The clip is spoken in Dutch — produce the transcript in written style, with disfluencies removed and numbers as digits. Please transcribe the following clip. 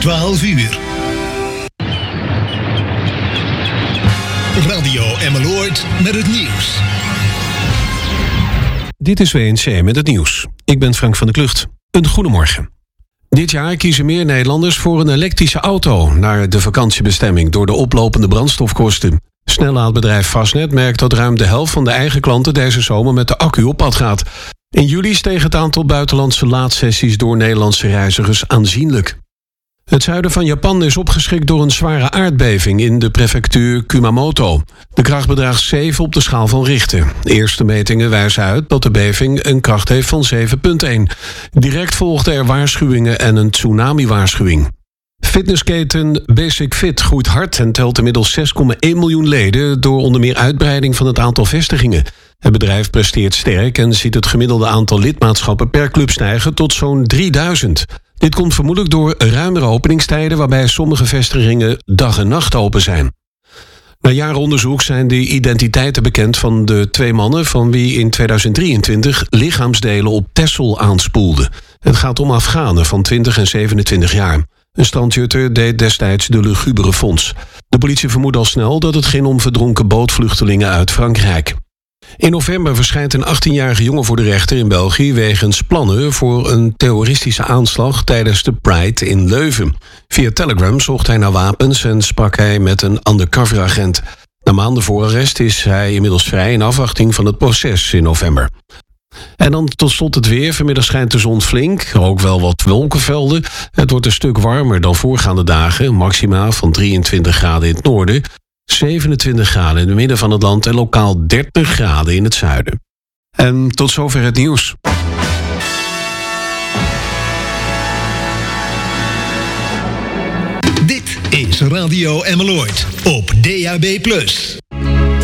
12 uur. Radio Emmeloord met het nieuws. Dit is WNC met het nieuws. Ik ben Frank van der Klucht. Een goedemorgen. Dit jaar kiezen meer Nederlanders voor een elektrische auto naar de vakantiebestemming door de oplopende brandstofkosten. Snellaadbedrijf Fastnet merkt dat ruim de helft van de eigen klanten deze zomer met de accu op pad gaat. In juli steeg het aantal buitenlandse laadsessies door Nederlandse reizigers aanzienlijk. Het zuiden van Japan is opgeschrikt door een zware aardbeving in de prefectuur Kumamoto. De kracht bedraagt 7 op de schaal van Richter. De eerste metingen wijzen uit dat de beving een kracht heeft van 7,1. Direct volgden er waarschuwingen en een tsunami-waarschuwing. Fitnessketen Basic Fit groeit hard en telt inmiddels 6,1 miljoen leden door onder meer uitbreiding van het aantal vestigingen. Het bedrijf presteert sterk en ziet het gemiddelde aantal lidmaatschappen per club stijgen tot zo'n 3000. Dit komt vermoedelijk door ruimere openingstijden waarbij sommige vestigingen dag en nacht open zijn. Na jaren onderzoek zijn de identiteiten bekend van de 2 mannen van wie in 2023 lichaamsdelen op Texel aanspoelden. Het gaat om Afghanen van 20 en 27 jaar. Een strandjutter deed destijds de lugubere fonds. De politie vermoedt al snel dat het ging om verdronken bootvluchtelingen uit Frankrijk. In november verschijnt een 18-jarige jongen voor de rechter in België wegens plannen voor een terroristische aanslag tijdens de Pride in Leuven. Via Telegram zocht hij naar wapens en sprak hij met een undercoveragent. Na maanden voorarrest is hij inmiddels vrij in afwachting van het proces in november. En dan tot slot het weer. Vanmiddag schijnt de zon flink, ook wel wat wolkenvelden. Het wordt een stuk warmer dan voorgaande dagen. Maxima van 23 graden in het noorden, 27 graden in het midden van het land en lokaal 30 graden in het zuiden. En tot zover het nieuws. Dit is Radio Emmeloord op DAB+.